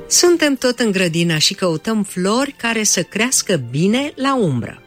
Suntem tot în grădină și căutăm flori care să crească bine la umbră.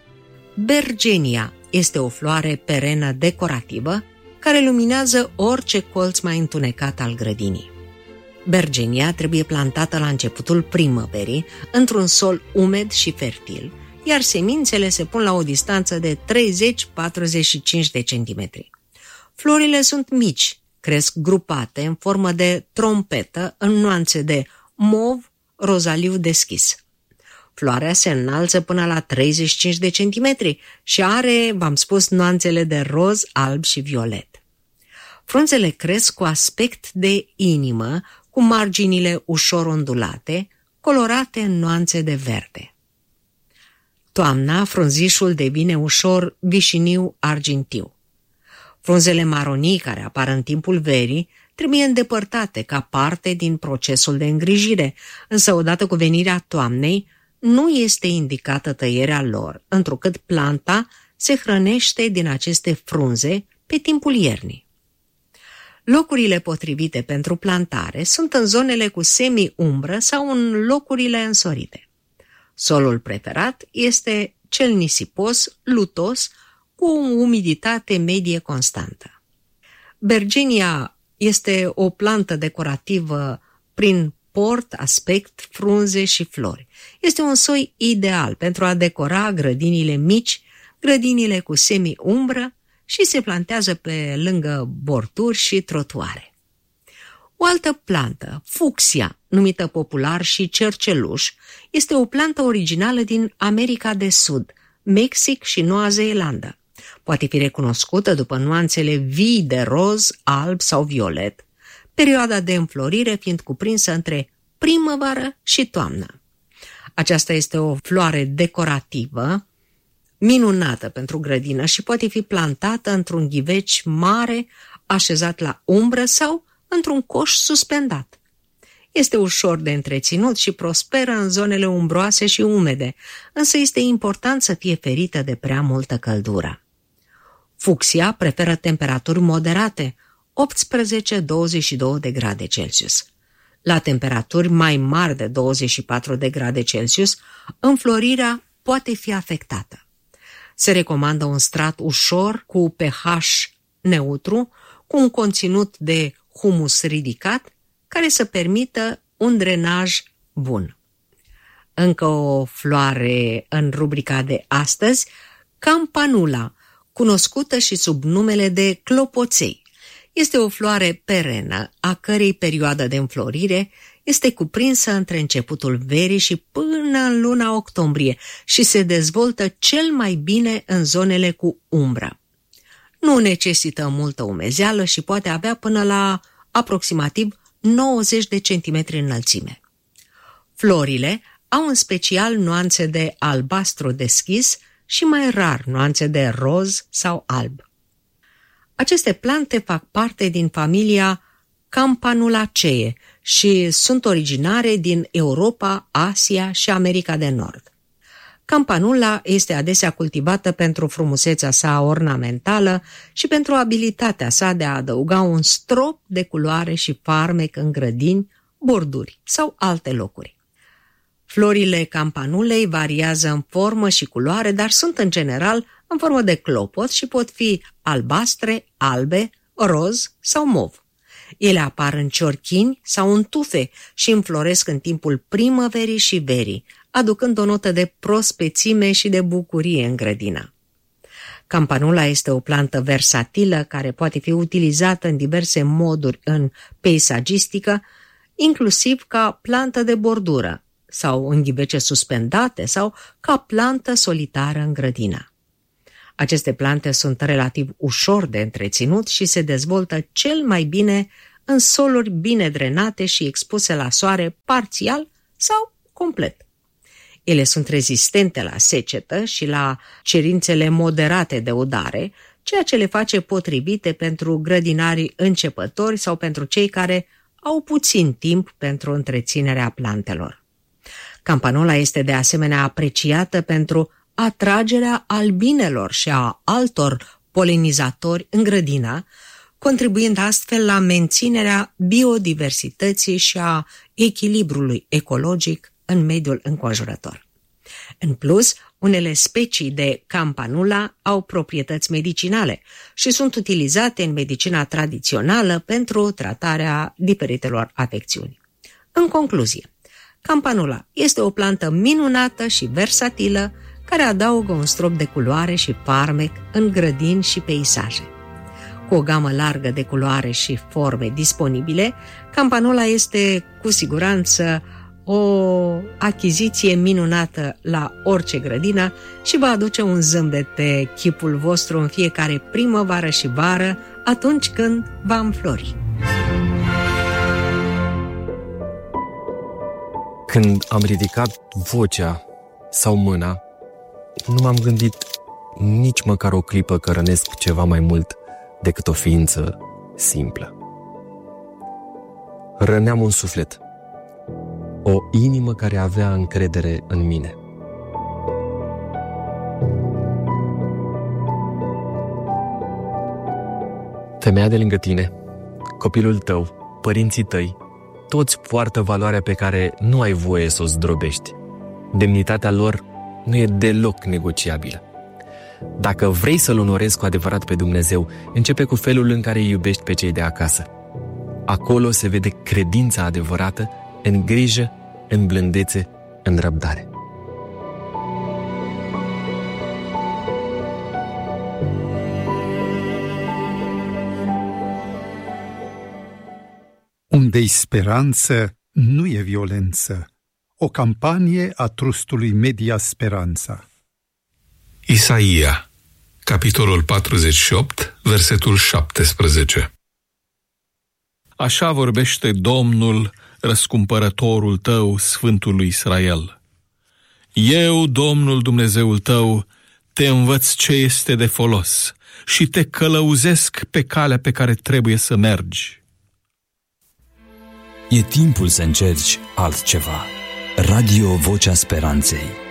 Bergenia este o floare perenă decorativă care luminează orice colț mai întunecat al grădinii. Bergenia trebuie plantată la începutul primăverii, într-un sol umed și fertil, iar semințele se pun la o distanță de 30-45 de centimetri. Florile sunt mici, cresc grupate în formă de trompetă în nuanțe de mov, rozaliu deschis. Floarea se înalță până la 35 de centimetri și are, v-am spus, nuanțele de roz, alb și violet. Frunzele cresc cu aspect de inimă, cu marginile ușor ondulate, colorate în nuanțe de verde. Toamna, frunzișul devine ușor vișiniu-argintiu. Frunzele maronii care apar în timpul verii trebuie îndepărtate ca parte din procesul de îngrijire, însă odată cu venirea toamnei nu este indicată tăierea lor, întrucât planta se hrănește din aceste frunze pe timpul iernii. Locurile potrivite pentru plantare sunt în zonele cu semi-umbră sau în locurile însorite. Solul preferat este cel nisipos, lutos, cu o umiditate medie constantă. Bergenia este o plantă decorativă prin port, aspect, frunze și flori. Este un soi ideal pentru a decora grădinile mici, grădinile cu semi-umbră și se plantează pe lângă borduri și trotuare. O altă plantă, fucsia, numită popular și cerceluș, este o plantă originală din America de Sud, Mexic și Noua Zeelandă. Poate fi recunoscută după nuanțele vii de roz, alb sau violet, perioada de înflorire fiind cuprinsă între primăvară și toamnă. Aceasta este o floare decorativă, minunată pentru grădină și poate fi plantată într-un ghiveci mare, așezat la umbră sau într-un coș suspendat. Este ușor de întreținut și prosperă în zonele umbroase și umede, însă este important să fie ferită de prea multă căldură. Fucsia preferă temperaturi moderate, 18-22 de grade Celsius. La temperaturi mai mari de 24 de grade Celsius, înflorirea poate fi afectată. Se recomandă un strat ușor cu pH neutru, cu un conținut de humus ridicat, care să permită un drenaj bun. Încă o floare în rubrica de astăzi, Campanula, cunoscută și sub numele de clopoței. Este o floare perenă, a cărei perioadă de înflorire este cuprinsă între începutul verii și până în luna octombrie și se dezvoltă cel mai bine în zonele cu umbră. Nu necesită multă umezeală și poate avea până la aproximativ 90 de centimetri înălțime. Florile au în special nuanțe de albastru deschis și mai rar nuanțe de roz sau alb. Aceste plante fac parte din familia Campanulaceae și sunt originare din Europa, Asia și America de Nord. Campanula este adesea cultivată pentru frumusețea sa ornamentală și pentru abilitatea sa de a adăuga un strop de culoare și farmec în grădini, borduri sau alte locuri. Florile campanulei variază în formă și culoare, dar sunt în general în formă de clopot și pot fi albastre, albe, roz sau mov. Ele apar în ciorchini sau în tufe și înfloresc în timpul primăverii și verii, aducând o notă de prospețime și de bucurie în grădină. Campanula este o plantă versatilă care poate fi utilizată în diverse moduri în peisagistică, inclusiv ca plantă de bordură sau în ghivece suspendate sau ca plantă solitară în grădină. Aceste plante sunt relativ ușor de întreținut și se dezvoltă cel mai bine în soluri bine drenate și expuse la soare parțial sau complet. Ele sunt rezistente la secetă și la cerințele moderate de udare, ceea ce le face potrivite pentru grădinarii începători sau pentru cei care au puțin timp pentru întreținerea plantelor. Campanula este de asemenea apreciată pentru atragerea albinelor și a altor polenizatori în grădină, contribuind astfel la menținerea biodiversității și a echilibrului ecologic în mediul înconjurător. În plus, unele specii de campanula au proprietăți medicinale și sunt utilizate în medicina tradițională pentru tratarea diferitelor afecțiuni. În concluzie, campanula este o plantă minunată și versatilă care adaugă un strop de culoare și farmec în grădini și peisaje. Cu o gamă largă de culoare și forme disponibile, campanula este cu siguranță o achiziție minunată la orice grădină și va aduce un zâmbet pe chipul vostru în fiecare primăvară și vară, atunci când va înflori. Când am ridicat vocea sau mâna, nu m-am gândit nici măcar o clipă că rănesc ceva mai mult decât o ființă simplă. Răneam un suflet, o inimă care avea încredere în mine. Femeia de lângă tine, copilul tău, părinții tăi, toți poartă valoarea pe care nu ai voie să o zdrobești. Demnitatea lor nu e deloc negociabilă. Dacă vrei să-L onorezi cu adevărat pe Dumnezeu, începe cu felul în care îi iubești pe cei de acasă. Acolo se vede credința adevărată, în grijă, în blândețe, în răbdare. Unde-i speranță, nu e violență. O campanie a trustului Media Speranța. Isaia, capitolul 48, versetul 17. Așa vorbește Domnul, răscumpărătorul tău, Sfântul lui Israel. Eu, Domnul Dumnezeul tău, te învăț ce este de folos și te călăuzesc pe calea pe care trebuie să mergi. E timpul să încerci altceva. Radio Vocea Speranței.